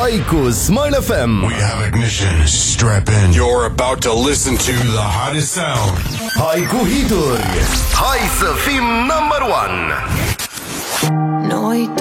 Hai cu Smile FM. We have ignition. Strap in. You're about to listen to the hottest sound. Hai cu hituri. Hai să fim number one. Noi